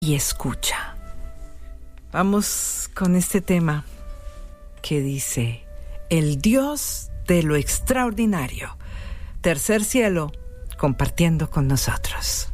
y escucha. Vamos con este tema que dice: el Dios de lo extraordinario, tercer cielo, compartiendo con nosotros.